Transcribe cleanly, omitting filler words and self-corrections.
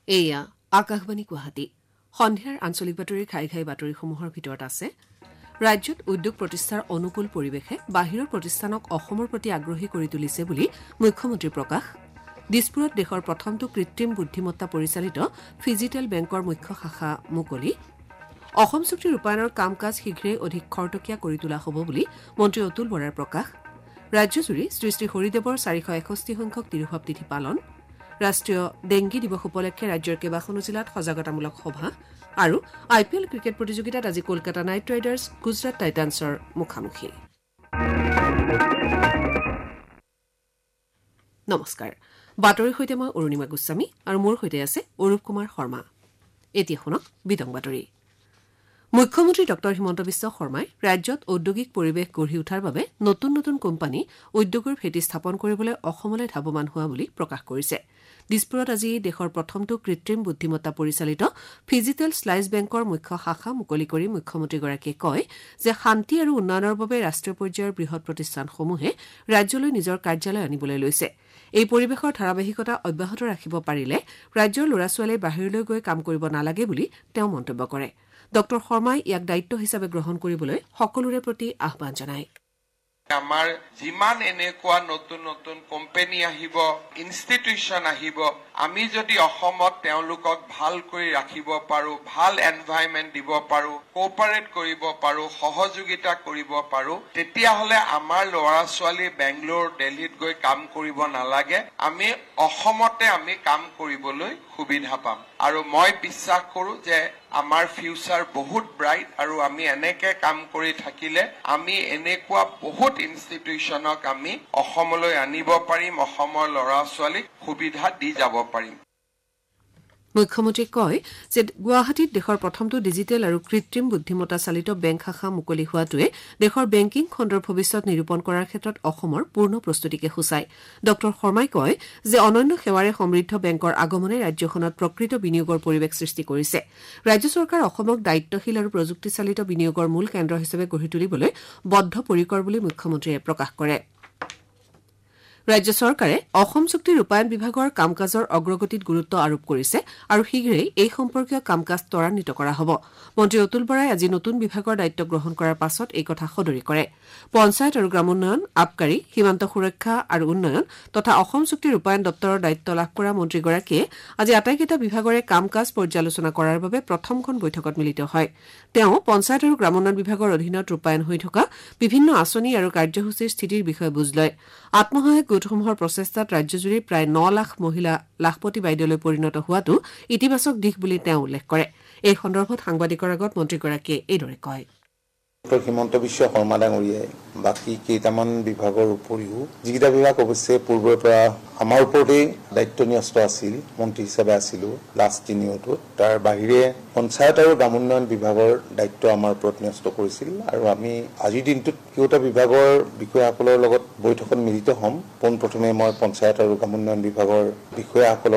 এয়া আকাশবাণী গুৱাহাটী সন্ধিয়াৰ আঞ্চলিক বাতৰিৰ ঘাই ঘাই বাতৰিসমূহৰ ভিতৰত আছে ৰাজ্যত উদ্যোগ প্ৰতিষ্ঠাৰ অনুকূল পৰিৱেশে বাহিৰৰ প্ৰতিষ্ঠানক অসমৰ প্ৰতি আগ্ৰহী কৰি তুলিছে বুলি মুখ্যমন্ত্ৰীৰ প্ৰকাশ দিছপুৰত দেশৰ প্ৰথমটো কৃত্ৰিম বুদ্ধিমত্তা পৰিচালিত ফিজিটেল বেংকৰ মুখ্য শাখা মুকলি অসম চুক্তি ৰূপায়ণৰ কাম কাজ শীঘ্ৰেই অধিক খৰতকীয়া কৰি তোলা হ'ব বুলি মন্ত্ৰী অতুল বৰাৰ প্ৰকাশ ৰাজ্যজুৰি শ্ৰী শ্ৰী হৰিদেৱৰ 461 সংখ্যক তিৰুভাৱ তিথি পালন ৰাষ্ট্ৰীয় ডেংগী দিৱস উপলক্ষে ৰাজ্যৰ কেইবাখনো জিলাত সজাগতামূলক সভা আৰু IPL ক্ৰিকেট প্ৰতিযোগিতাত আজি কলকাতা নাইট ৰাইডাৰ্ছ গুজৰাট টাইটান্ছৰ মুখামুখি নমস্কাৰ বাতৰিৰ সৈতে মই অৰুণিমা গোস্বামী আৰু মোৰ সৈতে আছে অৰূপ কুমাৰ শৰ্মা এতিয়া শুনক বিতং বাতৰি মুখ্যমন্ত্ৰী ডক্টৰ হিমন্ত বিশ্ব শৰ্মাই ৰাজ্যত ঔদ্যোগিক পৰিৱেশ গঢ়ি উঠাৰ বাবে নতুন নতুন কোম্পানী উদ্যোগৰ ভেটি স্থাপন কৰিবলৈ অসমলৈ ধাৱমান হোৱা বুলি প্ৰকাশ কৰিছে দিছপুৰত আজি দেশৰ প্ৰথমটো কৃত্ৰিম বুদ্ধিমত্তা পৰিচালিত ফিজিটেল স্লাইছ বেংকৰ মুখ্য শাখা মুকলি কৰি মুখ্যমন্ত্ৰীগৰাকীয়ে কয় যে শান্তি আৰু উন্নয়নৰ বাবে ৰাষ্ট্ৰীয় পৰ্যায়ৰ বৃহৎ প্ৰতিষ্ঠানসমূহে ৰাজ্যলৈ নিজৰ কাৰ্যালয় আনিবলৈ লৈছে এই পৰিৱেশৰ ধাৰাবাহিকতা অব্যাহত ৰাখিব পাৰিলে ৰাজ্যৰ ল'ৰা ছোৱালীয়ে বাহিৰলৈ গৈ কাম কৰিব নালাগে বুলি তেওঁ মন্তব্য কৰে ডক্টৰ শৰ্মাই ইয়াক দায়িত্ব হিচাপে গ্ৰহণ কৰিবলৈ সকলোৰে প্ৰতি আহ্বান জনায় আমাৰ যিমান এনেকুৱা নতুন নতুন কোম্পানী আহিব ইনষ্টিটিউচন আহিব আমি যদি অসমত তেওঁলোকক ভাল কৰি ৰাখিব পাৰো ভাল এনভাইৰনমেন্ট দিব পাৰো কোঅপাৰেট কৰিব পাৰো সহযোগিতা কৰিব পাৰো তেতিয়াহলে আমাৰ ল'ৰা ছোৱালী বেংগলোৰ দিল্লীত গৈ কাম কৰিব নালাগে আমি অসমতে আমি কাম কৰিবলৈ সুবিধা পাম আৰু মই বিশ্বাস কৰো যে আমাৰ ফিউচাৰ বহুত ব্ৰাইট আৰু আমি এনেকে কাম কৰি থাকিলে আমি এনেকুৱা বহুত ইনষ্টিটিউচনক আমি অসমলৈ আনিব পাৰিম অসমৰ ল'ৰা ছোৱালীক সুবিধা দি যাব পাৰিম মুখ্যমন্ত্ৰীয়ে কয় যে গুৱাহাটীত দেশৰ প্ৰথমটো ডিজিটেল আৰু কৃত্ৰিম বুদ্ধিমত্তা চালিত বেংক শাখা মুকলি হোৱাটোৱে দেশৰ বেংকিং খণ্ডৰ ভৱিষ্যত নিৰূপণ কৰাৰ ক্ষেত্ৰত অসমৰ পূৰ্ণ প্ৰস্তুতিকে সূচায় ডক্টৰ শৰ্মাই কয় যে অনন্য সেৱাৰে সমৃদ্ধ বেংকৰ আগমনে ৰাজ্যখনত প্ৰকৃত বিনিয়োগৰ পৰিৱেশ সৃষ্টি কৰিছে ৰাজ্য চৰকাৰ অসমক দায়িত্বশীল আৰু প্ৰযুক্তিচালিত বিনিয়োগৰ মূল কেন্দ্ৰ হিচাপে গঢ়ি তুলিবলৈ বদ্ধপৰিকৰ বুলি মুখ্যমন্ত্ৰীয়ে প্ৰকাশ কৰে ৰাজ্য চৰকাৰে অসম চুক্তি ৰূপায়ণ বিভাগৰ কাম কাজৰ অগ্ৰগতিত গুৰুত্ব আৰোপ কৰিছে আৰু শীঘ্ৰেই এই সম্পৰ্কীয় কাম কাজ ত্বৰান্বিত কৰা হ'ব মন্ত্ৰী অতুল বৰাই আজি নতুন বিভাগৰ দায়িত্ব গ্ৰহণ কৰাৰ পাছত এই কথা সদৰি কৰে পঞ্চায়ত আৰু গ্ৰামোন্নয়ন আবকাৰী সীমান্ত সুৰক্ষা আৰু উন্নয়ন তথা অসম চুক্তি ৰূপায়ণ দপ্তৰৰ দায়িত্ব লাভ কৰা মন্ত্ৰীগৰাকীয়ে আজি আটাইকেইটা বিভাগৰে কাম কাজ পৰ্যালোচনা কৰাৰ বাবে প্ৰথমখন বৈঠকত মিলিত হয় তেওঁ পঞ্চায়ত আৰু গ্ৰামোন্নয়ন বিভাগৰ অধীনত ৰূপায়ণ হৈ থকা বিভিন্ন আঁচনি আৰু কাৰ্যসূচীৰ স্থিতিৰ বিষয়ে বুজ লয় আত্মসহায়ক গোটসমূহৰ প্ৰচেষ্টাত ৰাজ্যজুৰি প্ৰায় 9 লাখ মহিলা লাখপতি বাইদেউলৈ পৰিণত হোৱাটো ইতিবাচক দিশ বুলি তেওঁ উল্লেখ কৰে এই সন্দৰ্ভত সাংবাদিকৰ আগত মন্ত্ৰীগৰাকীয়ে এইদৰে কয় ডক্টৰ হিমন্ত বিশ্ব শৰ্মা ডাঙৰীয়াই বাকী কেইটামান বিভাগৰ উপৰিও যিকেইটা বিভাগ অৱশ্যে পূৰ্বৰ পৰা আমাৰ ওপৰতেই দায়িত্ব ন্যস্ত আছিল মন্ত্ৰী হিচাপে আছিলো লাষ্ট 3 ইয়েৰটোত তাৰ বাহিৰে পঞ্চায়ত আৰু গ্ৰামোন্নয়ন বিভাগৰ দায়িত্ব আমাৰ ওপৰত ন্যস্ত কৰিছিল আৰু আমি আজিৰ দিনটোত কেইটা বিভাগৰ বিষয়াসকলৰ লগত বৈঠকত মিলিত হ'ম পোনপ্ৰথমে মই পঞ্চায়ত আৰু গ্ৰামোন্নয়ন বিভাগৰ বিষয়াসকলক